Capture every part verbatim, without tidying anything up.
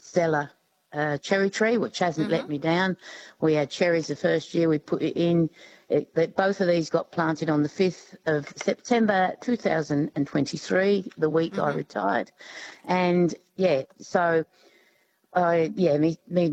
stellar uh, cherry tree, which hasn't Mm-hmm. let me down. We had cherries the first year we put it in. It, that both of these got planted on the fifth of September two thousand twenty-three, the week Mm-hmm. I retired. And, yeah, so, I yeah, me, me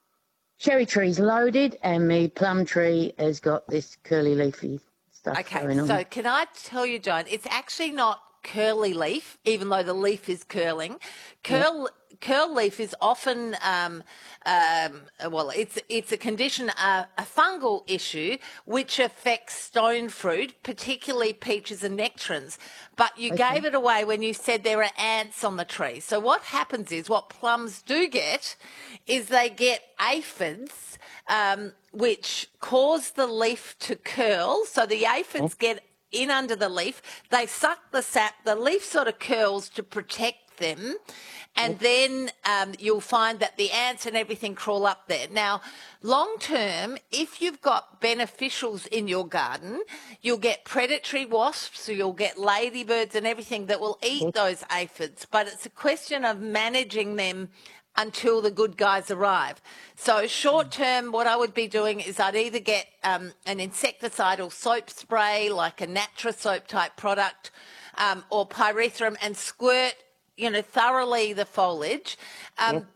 cherry tree's loaded and me plum tree has got this curly leafy stuff Okay, going on. so can I tell you, Joan, it's actually not curly leaf, even though the leaf is curling. Curl curl leaf is often, um, um, well, it's it's a condition, uh, a fungal issue, which affects stone fruit, particularly peaches and nectarines. But you Okay. gave it away when you said there are ants on the tree. So what happens is, what plums do get is they get aphids, um, which cause the leaf to curl. So the aphids get in under the leaf, they suck the sap, the leaf sort of curls to protect them, and then um, you'll find that the ants and everything crawl up there. Now, long term, if you've got beneficials in your garden, you'll get predatory wasps, so you'll get ladybirds and everything that will eat those aphids, but it's a question of managing them until the good guys arrive. So short term, what I would be doing is I'd either get um, an insecticidal soap spray, like a Natra soap type product, um, or pyrethrum, and squirt, you know, thoroughly the foliage. Um, Yep.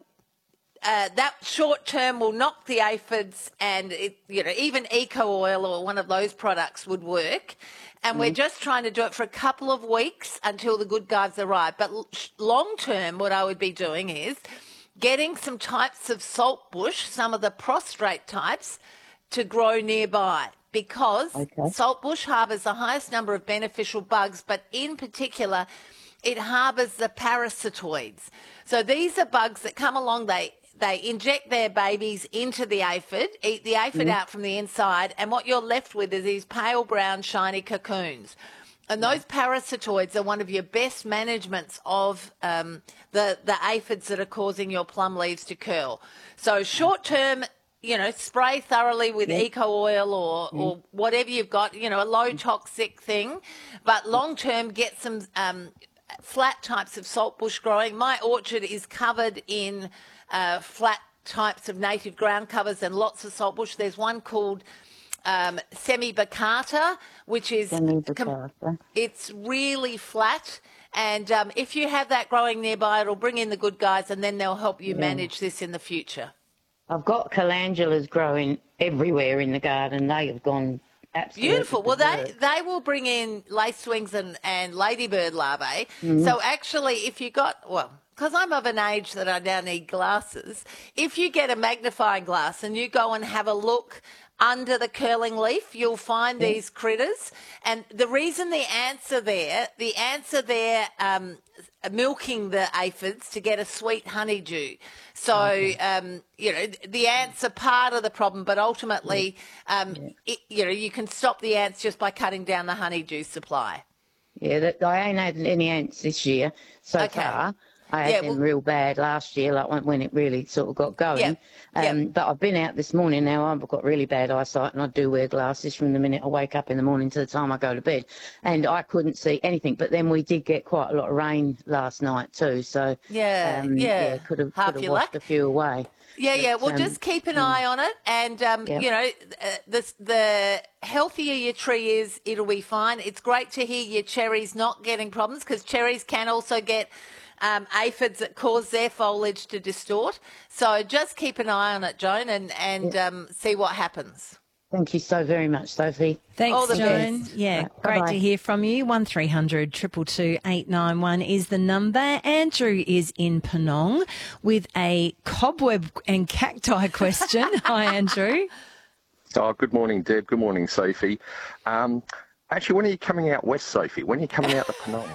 Uh, that short term will knock the aphids, and it, you know, even eco oil or one of those products would work. And mm. we're just trying to do it for a couple of weeks until the good guys arrive. But long term, what I would be doing is getting some types of saltbush, some of the prostrate types, to grow nearby, because Okay. saltbush harbours the highest number of beneficial bugs, but in particular, it harbours the parasitoids. So these are bugs that come along, they they inject their babies into the aphid, eat the aphid mm. out from the inside, and what you're left with is these pale brown shiny cocoons. And those parasitoids are one of your best managements of um, the, the aphids that are causing your plum leaves to curl. So short term, you know, spray thoroughly with yep. eco oil or, mm. or whatever you've got, you know, a low toxic thing. But long term, get some um, flat types of saltbush growing. My orchard is covered in uh, flat types of native ground covers and lots of saltbush. There's one called Um, semi-baccata, which is Semi-baccata. It's really flat, and um, if you have that growing nearby, it'll bring in the good guys, and then they'll help you yeah. manage this in the future. I've got calendulas growing everywhere in the garden. They have gone absolutely beautiful. Well, they they will bring in lacewings and and ladybird larvae. Mm-hmm. So actually, if you got well. Because I'm of an age that I now need glasses, if you get a magnifying glass and you go and have a look under the curling leaf, you'll find yeah. these critters. And the reason the ants are there, the ants are there um, milking the aphids to get a sweet honeydew. So, okay. um, you know, the ants are part of the problem, but ultimately, yeah. Um, yeah. It, you know, you can stop the ants just by cutting down the honeydew supply. Yeah, that, I ain't had any ants this year so okay. far. I had yeah, them well, real bad last year, like when, when it really sort of got going. Yeah, um, yeah. But I've been out this morning now. I've got really bad eyesight, and I do wear glasses from the minute I wake up in the morning to the time I go to bed. And I couldn't see anything. But then we did get quite a lot of rain last night too. So yeah, um, yeah. yeah, could have Half could have your washed luck. a few away. Yeah, but, yeah. Well, um, just keep an eye on it, and um, yep. you know, uh, the the healthier your tree is, it'll be fine. It's great to hear your cherries not getting problems, because cherries can also get um, aphids that cause their foliage to distort. So just keep an eye on it, Joan, and and yep. um, see what happens. Thank you so very much, Sophie. Thanks, Joan. Best. Yeah, right, great bye-bye. to hear from you. one three hundred two two two eight nine one is the number. Andrew is in Penong with a cobweb and cacti question. Hi, Andrew. Oh, good morning, Deb. Good morning, Sophie. Um, actually, when are you coming out west, Sophie? When are you coming out to Penong?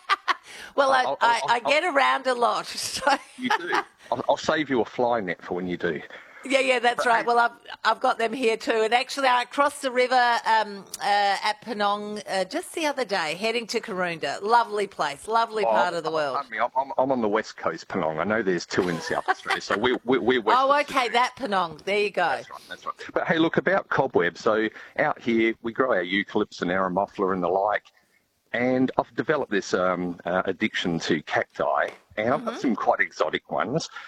Well, I, I'll, I, I'll, I get around a lot. So. You do? I'll, I'll save you a fly net for when you do. Yeah, yeah, that's right. Well, I've I've got them here too. And actually, I crossed the river um, uh, at Penong uh, just the other day, heading to Karoonda. Lovely place, lovely oh, part of the world. Me, I'm, I'm on the west coast, Penong. I know there's two in South Australia, so we're we're, we're west. Oh, okay, that Penong. There you go. That's right, that's right. But hey, look, about cobweb. So out here, we grow our eucalypts and aromophila and the like. And I've developed this um, uh, addiction to cacti, and I've got mm-hmm. some quite exotic ones.